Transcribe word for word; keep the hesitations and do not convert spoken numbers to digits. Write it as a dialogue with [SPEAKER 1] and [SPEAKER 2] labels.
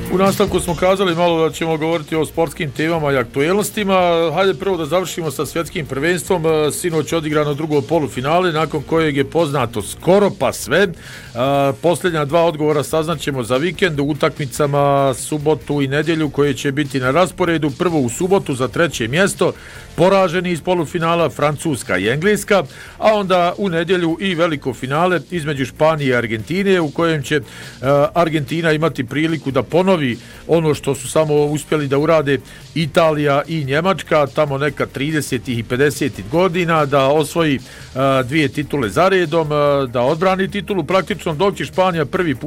[SPEAKER 1] U nastavku smo kazali malo da ćemo govoriti o sportskim temama i aktuelnostima. Hajde prvo da završimo sa svjetskim prvenstvom. Sinoć odigrano drugo polufinale, nakon kojeg je poznato skoro pa sve. Posljednja dva odgovora saznaćemo za vikend u utakmicama subotu i nedjelju koje će biti na rasporedu. Prvo u subotu za treće mjesto, poraženi iz polufinala Francuska i Engleska, a onda u nedjelju i veliko finale između Španije i Argentine, u kojem će Argentina imati priliku da ponovi ono što su samo uspjeli da urade Italija i Njemačka tamo neka tridesetih i pedesetih godina, da osvoji uh, dvije titule za redom, uh, da odbrani titulu praktično, dok će Španija prvi put